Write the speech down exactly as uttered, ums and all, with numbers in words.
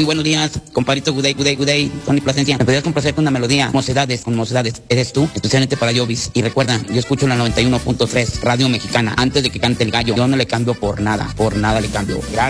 buenos días, compadrito, good day, good day, good day. Tony Plasencia, ¿me podrías complacer con una melodía? Mocedades, con Mocedades. ¿Eres tú? Especialmente para Jovis. Y recuerda, yo escucho la noventa y uno punto tres, Radio Mexicana. Antes de que cante el gallo, yo no le cambio por nada, por nada le cambio. Gracias.